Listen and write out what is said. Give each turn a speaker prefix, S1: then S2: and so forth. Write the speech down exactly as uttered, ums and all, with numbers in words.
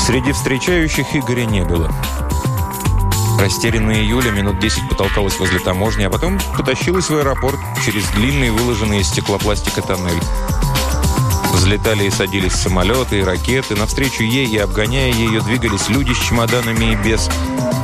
S1: Среди встречающих Игоря не было. Растерянная Юля минут десять потолкалась возле таможни, а потом потащилась в аэропорт через длинный, выложенный из стеклопластика тоннель. Взлетали и садились самолеты и ракеты. Навстречу ей и обгоняя ее двигались люди с чемоданами и без.